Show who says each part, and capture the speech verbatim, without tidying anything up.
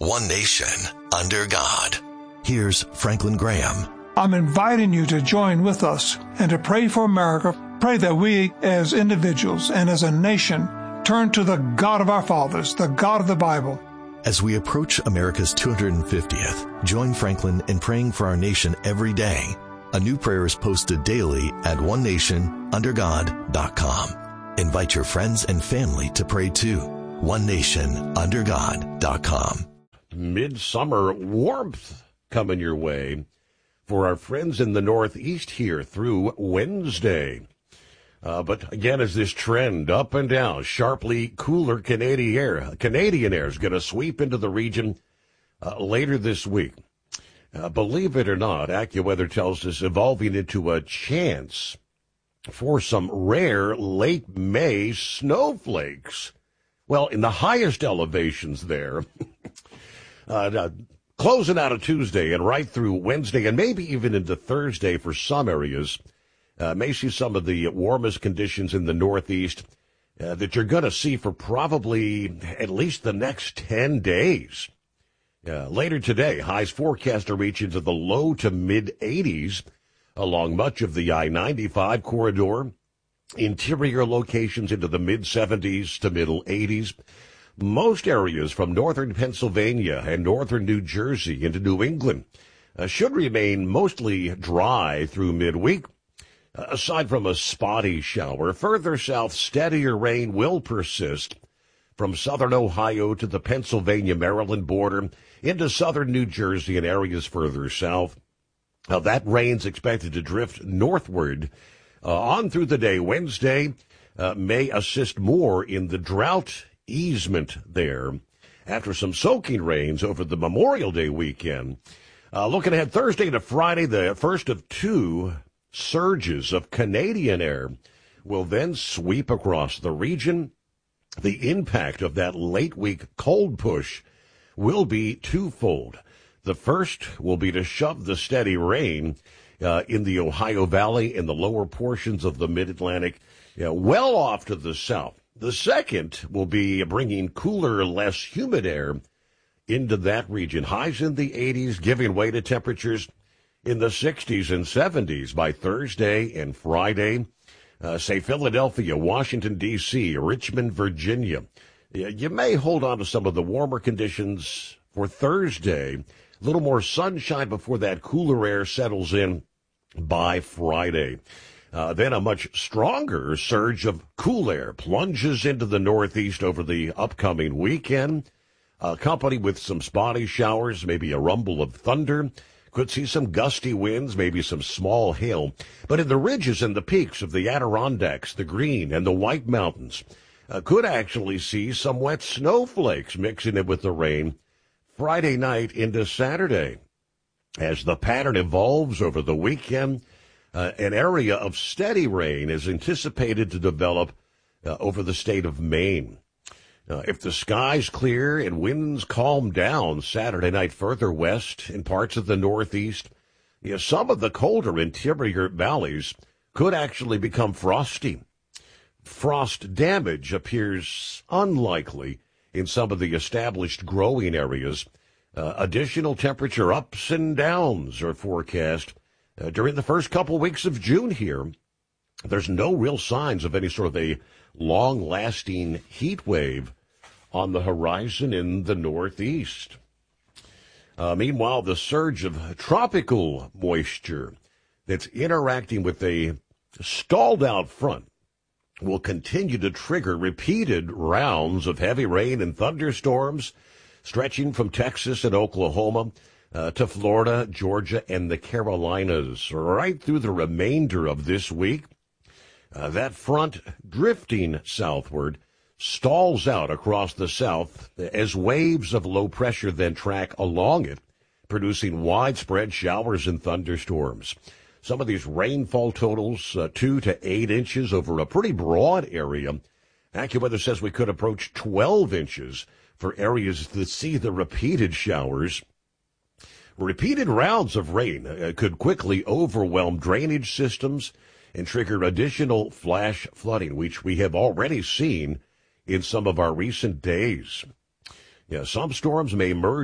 Speaker 1: One nation, under God. Here's Franklin Graham.
Speaker 2: I'm inviting you to join with us and to pray for America. Pray that we as individuals and as a nation turn to the God of our fathers, the God of the Bible.
Speaker 1: As we approach America's two hundred fiftieth, join Franklin in praying for our nation every day. A new prayer is posted daily at one nation under god dot com. Invite your friends and family to pray too. one nation under god dot com.
Speaker 3: Midsummer warmth coming your way for our friends in the Northeast here through Wednesday. Uh, but again, as this trend up and down, sharply cooler Canadian air, Canadian air is going to sweep into the region uh, later this week. Uh, believe it or not, AccuWeather tells us evolving into a chance for some rare late May snowflakes. Well, in the highest elevations there, uh, uh, closing out of Tuesday and right through Wednesday and maybe even into Thursday for some areas. Uh, may see some of the warmest conditions in the Northeast uh, that you're going to see for probably at least the next ten days. Uh, later today, highs forecast to reach into the low to mid eighties along much of the I ninety-five corridor. Interior locations into the mid seventies to middle eighties. Most areas from northern Pennsylvania and northern New Jersey into New England uh, should remain mostly dry through midweek. Uh, aside from a spotty shower, further south, steadier rain will persist from southern Ohio to the Pennsylvania-Maryland border into southern New Jersey and areas further south. Uh, that rain's expected to drift northward uh, on through the day. Wednesday uh, may assist more in the drought easement there after some soaking rains over the Memorial Day weekend. Uh, looking ahead, Thursday to Friday, the first of two surges of Canadian air will then sweep across the region. The impact of that late week cold push will be twofold. The first will be to shove the steady rain uh, in the Ohio Valley and the lower portions of the mid-Atlantic you know, well off to the south. The second will be bringing cooler, less humid air into that region. Highs in the eighties, giving way to temperatures in the sixties and seventies by Thursday and Friday. Uh, say Philadelphia, Washington, D C, Richmond, Virginia. You may hold on to some of the warmer conditions for Thursday. A little more sunshine before that cooler air settles in by Friday. Uh, then a much stronger surge of cool air plunges into the Northeast over the upcoming weekend, accompanied with some spotty showers, maybe a rumble of thunder. Could see some gusty winds, maybe some small hail. But in the ridges and the peaks of the Adirondacks, the Green, and the White Mountains, uh, could actually see some wet snowflakes mixing in with the rain Friday night into Saturday. As the pattern evolves over the weekend, uh, an area of steady rain is anticipated to develop uh, over the state of Maine. Uh, if the skies clear and winds calm down Saturday night further west in parts of the Northeast, you know, some of the colder interior valleys could actually become frosty. Frost damage appears unlikely in some of the established growing areas. Uh, additional temperature ups and downs are forecast uh, during the first couple weeks of June here. There's no real signs of any sort of a long-lasting heat wave on the horizon in the Northeast. Uh, meanwhile, the surge of tropical moisture that's interacting with a stalled-out front will continue to trigger repeated rounds of heavy rain and thunderstorms stretching from Texas and Oklahoma uh, to Florida, Georgia, and the Carolinas right through the remainder of this week. Uh, that front drifting southward stalls out across the south as waves of low pressure then track along it, producing widespread showers and thunderstorms. Some of these rainfall totals, uh, two to eight inches over a pretty broad area. AccuWeather says we could approach twelve inches for areas that see the repeated showers. Repeated rounds of rain uh, could quickly overwhelm drainage systems and trigger additional flash flooding, which we have already seen in some of our recent days. Yeah, some storms may merge